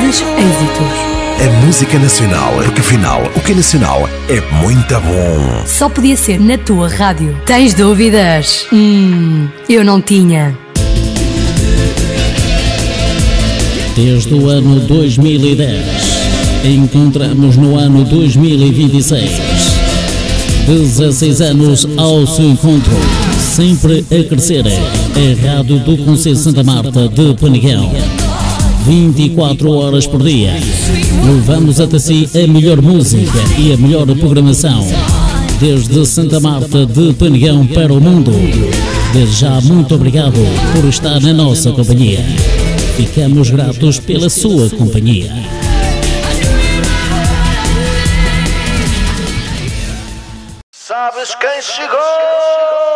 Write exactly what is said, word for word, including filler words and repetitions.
grandes êxitos. A música nacional, porque afinal, o que é nacional é muito bom. Só podia ser na tua rádio. Tens dúvidas? Hum, eu não tinha. Desde o ano dois mil e dez, encontramos no ano dois mil e vinte e seis. dezesseis anos ao seu encontro, sempre a crescer. A Rádio do Conselho Santa Marta de Penegão. vinte e quatro horas por dia. Levamos até si a melhor música e a melhor programação. Desde Santa Marta de Penegão para o mundo. Desde já, muito obrigado por estar na nossa companhia. Ficamos gratos pela sua companhia. Sabes quem chegou?